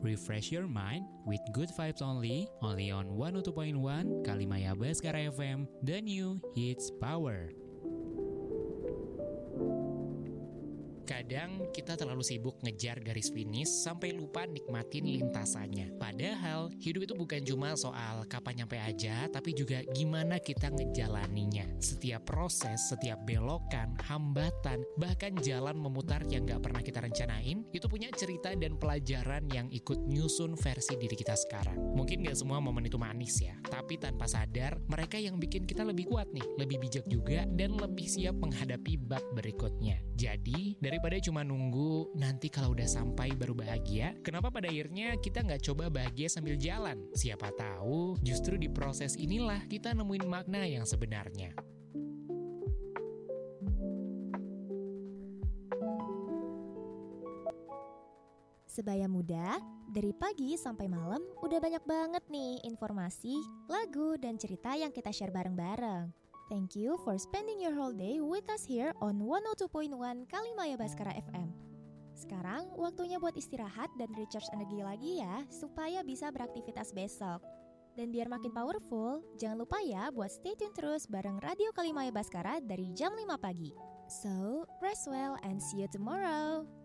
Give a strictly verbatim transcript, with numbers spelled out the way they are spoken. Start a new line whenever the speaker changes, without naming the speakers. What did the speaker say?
refresh your mind with good vibes only, only on one oh two point one Kalimaya Baskara F M, the new hits power. Kadang kita terlalu sibuk ngejar garis finish sampai lupa nikmatin lintasannya. Padahal hidup itu bukan cuma soal kapan nyampe aja, tapi juga gimana kita ngejalaninya. Setiap proses, setiap belokan, hambatan, bahkan jalan memutar yang gak pernah kita rencanain, itu punya cerita dan pelajaran yang ikut nyusun versi diri kita sekarang. Mungkin gak semua momen itu manis ya, tapi tanpa sadar, mereka yang bikin kita lebih kuat nih, lebih bijak juga, dan lebih siap menghadapi bab berikutnya. Jadi, daripada cuma nunggu nanti kalau udah sampai baru bahagia, kenapa pada akhirnya kita nggak coba bahagia sambil jalan? Siapa tahu justru di proses inilah kita nemuin makna yang sebenarnya.
Sebaya muda, dari pagi sampai malam udah banyak banget nih informasi, lagu, dan cerita yang kita share bareng-bareng. Thank you for spending your whole day with us here on one oh two point one Kalimaya Baskara F M. Sekarang waktunya buat istirahat dan recharge energi lagi ya, supaya bisa beraktivitas besok. Dan biar makin powerful, jangan lupa ya buat stay tune terus bareng Radio Kalimaya Baskara dari jam lima pagi. So, rest well and see you tomorrow.